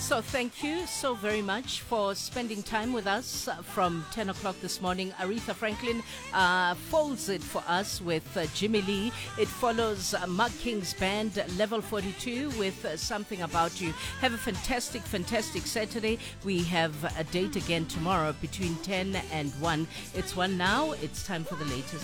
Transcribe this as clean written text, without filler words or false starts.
So thank you so very much for spending time with us from 10 o'clock this morning. Aretha Franklin folds it for us with Jimmy Lee. It follows Mark King's band Level 42 with Something About You. Have a fantastic, fantastic Saturday. We have a date again tomorrow between 10 and 1. It's 1 now. It's time for the latest.